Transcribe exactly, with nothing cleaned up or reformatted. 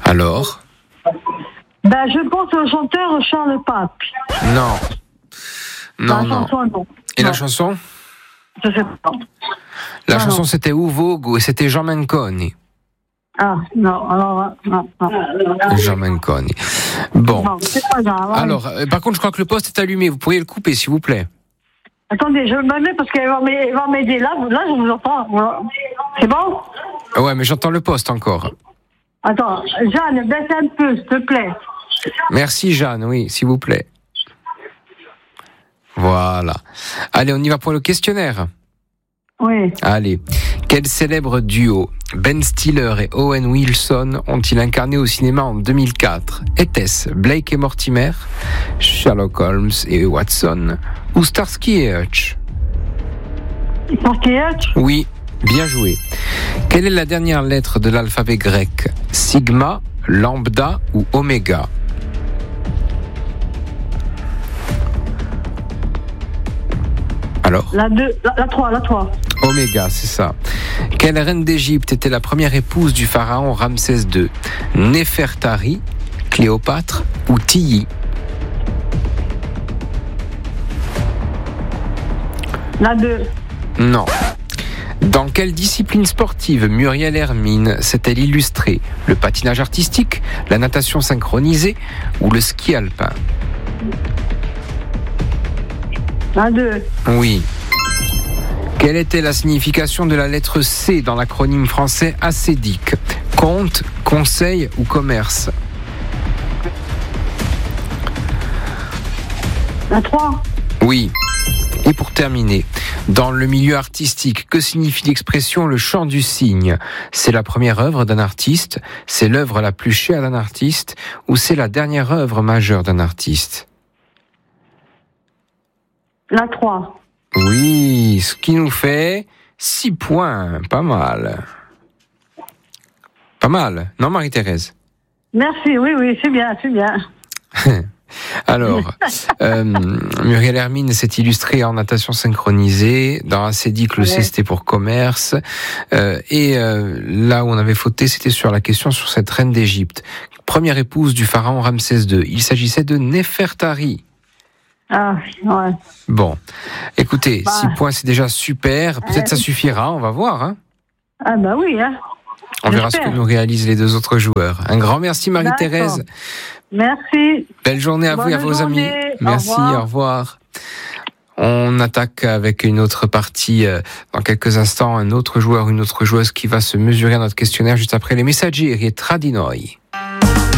Alors? Ben, je pense au chanteur Charles Pape. Non. Non, la non. chanson, non. Et non. la chanson? Je sais pas. La non, chanson, non. c'était Uvogo et c'était Jean Menconi. Ah, non, alors, non, non. Jean Menconi. Bon. Non, c'est pas grave. Hein. Alors, euh, par contre, je crois que le poste est allumé. Vous pourriez le couper, s'il vous plaît. Attendez, je me mets parce qu'elle va m'aider, elle va m'aider. Là, là, je vous entends. Voilà. C'est bon? Ouais, mais j'entends le poste encore. Attends, Jeanne, baisse un peu, s'il te plaît. Merci, Jeanne, oui, s'il vous plaît. Voilà. Allez, on y va pour le questionnaire. Oui. Allez. Quel célèbre duo, Ben Stiller et Owen Wilson, ont-ils incarné au cinéma en deux mille quatre? Était-ce Blake et Mortimer, Sherlock Holmes et Watson, ou Starsky et Hutch? Starsky et Hutch? Oui, bien joué. Quelle est la dernière lettre de l'alphabet grec? Sigma, lambda ou oméga? Alors? La deux, la, la trois, la trois. Oméga, c'est ça. Quelle reine d'Égypte était la première épouse du pharaon Ramsès deux? Néfertari, Cléopâtre ou Tilly? La deux. Non. Dans quelle discipline sportive Muriel Hermine s'est-elle illustrée? Le patinage artistique, la natation synchronisée ou le ski alpin? La deux. Oui. Quelle était la signification de la lettre C dans l'acronyme français ACEDIC? Compte, conseil ou commerce? La trois. Oui. Et pour terminer, dans le milieu artistique, que signifie l'expression le chant du cygne? C'est la première œuvre d'un artiste, c'est l'œuvre la plus chère d'un artiste, ou c'est la dernière œuvre majeure d'un artiste? La trois. Oui, ce qui nous fait six points, pas mal. Pas mal, non Marie-Thérèse? Merci, oui, oui, c'est bien, c'est bien. Alors, euh, Muriel Hermine s'est illustrée en natation synchronisée. Dans ACEDIC, le C c'était pour commerce. Euh, et euh, là où on avait fauté, c'était sur la question sur cette reine d'Égypte. Première épouse du pharaon Ramsès deux. Il s'agissait de Néfertari. Ah, ouais. Bon, écoutez, bah. six points c'est déjà super. Peut-être euh... ça suffira, on va voir. Hein. Ah bah oui, hein. On verra ce que nous réalisent les deux autres joueurs. Un grand merci Marie-Thérèse. D'accord. Merci. Belle journée à Bonne vous et à vos journée. amis. Merci, au revoir. au revoir. On attaque avec une autre partie dans quelques instants. Un autre joueur, une autre joueuse qui va se mesurer à notre questionnaire juste après les messagers et Tradinoi.